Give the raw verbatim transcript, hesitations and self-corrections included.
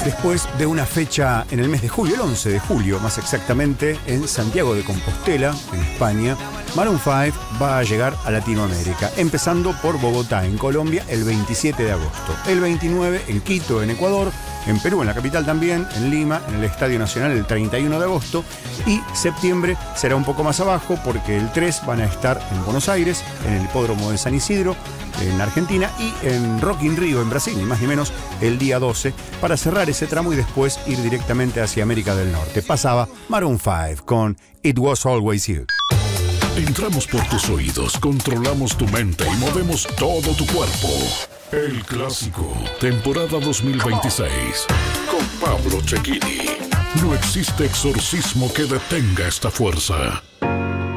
después de una fecha en el mes de julio, el once de julio más exactamente, en Santiago de Compostela, en España, Maroon cinco va a llegar a Latinoamérica, empezando por Bogotá, en Colombia, el veintisiete de agosto. El veintinueve en Quito, en Ecuador, en Perú, en la capital también, en Lima, en el Estadio Nacional, el treinta y uno de agosto. Y septiembre será un poco más abajo, porque el tres van a estar en Buenos Aires, en el Hipódromo de San Isidro, en Argentina, y en Rock in Rio, en Brasil, ni más ni menos, el día doce, para cerrar ese tramo y después ir directamente hacia América del Norte. Pasaba Maroon cinco con It Was Always You. Entramos por tus oídos, controlamos tu mente y movemos todo tu cuerpo. El Clásico, temporada dos mil veintiséis, con Pablo Cecchini. No existe exorcismo que detenga esta fuerza.